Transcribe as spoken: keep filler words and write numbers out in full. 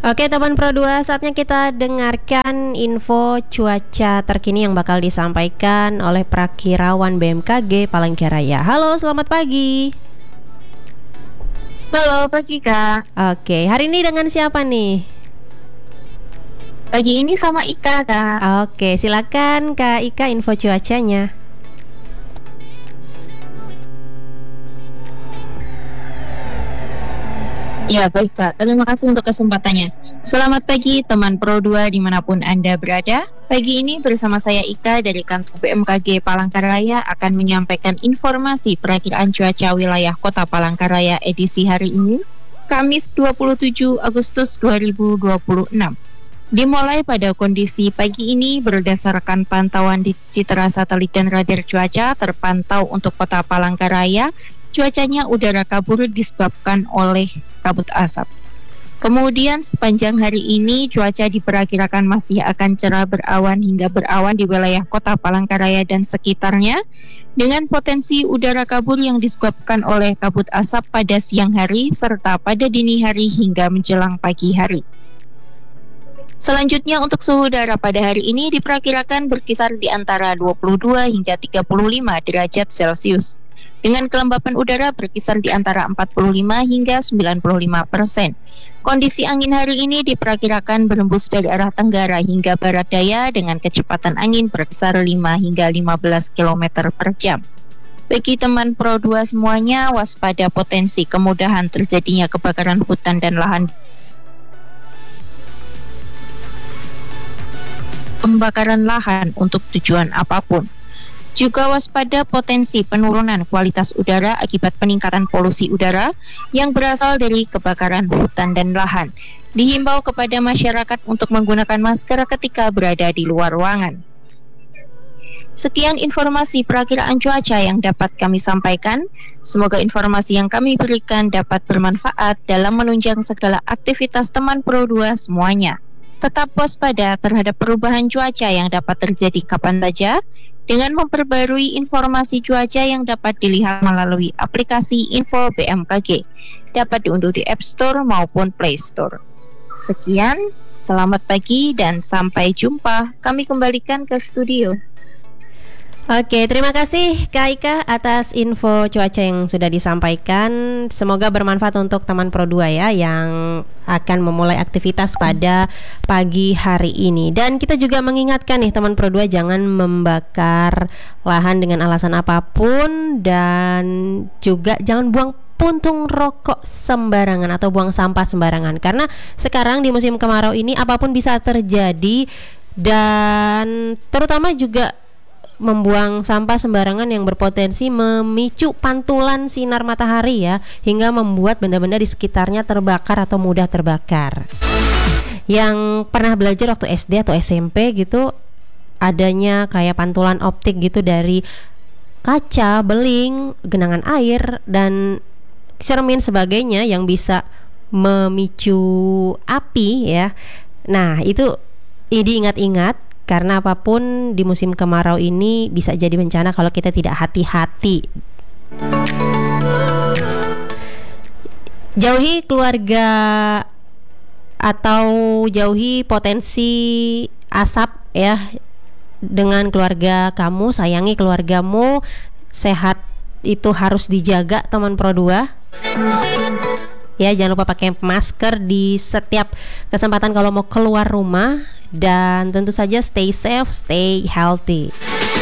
Oke teman Pro dua, saatnya kita dengarkan info cuaca terkini yang bakal disampaikan oleh Prakirawan B M K G Palangkaraya. Halo, selamat pagi. Halo pagi Kak. Oke, hari ini dengan siapa nih? Pagi ini sama Ika Kak. Oke, silakan Kak Ika info cuacanya. Ya baik Kak, terima kasih untuk kesempatannya. Selamat pagi teman Pro dua dimanapun Anda berada. Pagi ini bersama saya Ika dari kantor B M K G Palangkaraya akan menyampaikan informasi perakiraan cuaca wilayah Kota Palangkaraya edisi hari ini, Kamis dua puluh tujuh Agustus dua ribu dua puluh enam. Dimulai pada kondisi pagi ini berdasarkan pantauan di Citra Satelit dan Radar Cuaca terpantau untuk Kota Palangkaraya, cuacanya udara kabur disebabkan oleh kabut asap. Kemudian sepanjang hari ini cuaca diperkirakan masih akan cerah berawan hingga berawan di wilayah Kota Palangkaraya dan sekitarnya dengan potensi udara kabur yang disebabkan oleh kabut asap pada siang hari serta pada dini hari hingga menjelang pagi hari. Selanjutnya untuk suhu udara pada hari ini diperkirakan berkisar di antara dua puluh dua hingga tiga puluh lima derajat Celcius. Dengan kelembapan udara berkisar di antara empat puluh lima hingga sembilan puluh lima persen. Kondisi angin hari ini diperkirakan berembus dari arah tenggara hingga barat daya dengan kecepatan angin berkisar lima hingga lima belas kilometer per jam. Bagi teman Pro dua semuanya, waspada potensi kemudahan terjadinya kebakaran hutan dan lahan pembakaran lahan untuk tujuan apapun. Juga waspada potensi penurunan kualitas udara akibat peningkatan polusi udara yang berasal dari kebakaran hutan dan lahan. Dihimbau kepada masyarakat untuk menggunakan masker ketika berada di luar ruangan. Sekian informasi perakiraan cuaca yang dapat kami sampaikan. Semoga informasi yang kami berikan dapat bermanfaat dalam menunjang segala aktivitas teman Pro dua semuanya. Tetap waspada terhadap perubahan cuaca yang dapat terjadi kapan saja dengan memperbarui informasi cuaca yang dapat dilihat melalui aplikasi Info B M K G. Dapat diunduh di App Store maupun Play Store. Sekian, selamat pagi dan sampai jumpa. Kami kembalikan ke studio. Oke, terima kasih Kak Ika atas info cuaca yang sudah disampaikan. Semoga bermanfaat untuk teman Pro dua ya yang akan memulai aktivitas pada pagi hari ini. Dan kita juga mengingatkan nih teman Pro dua jangan membakar lahan dengan alasan apapun dan juga jangan buang puntung rokok sembarangan atau buang sampah sembarangan karena sekarang di musim kemarau ini apapun bisa terjadi dan terutama juga membuang sampah sembarangan yang berpotensi memicu pantulan sinar matahari ya hingga membuat benda-benda di sekitarnya terbakar atau mudah terbakar. Yang pernah belajar waktu S D atau S M P gitu adanya kayak pantulan optik gitu dari kaca, beling, genangan air dan cermin sebagainya yang bisa memicu api ya. Nah, itu diingat-ingat karena apapun di musim kemarau ini bisa jadi bencana kalau kita tidak hati-hati. Jauhi keluarga atau jauhi potensi asap ya dengan keluarga kamu, sayangi keluargamu. Sehat itu harus dijaga teman Pro dua. Ya, jangan lupa pakai masker di setiap kesempatan kalau mau keluar rumah dan tentu saja stay safe, stay healthy.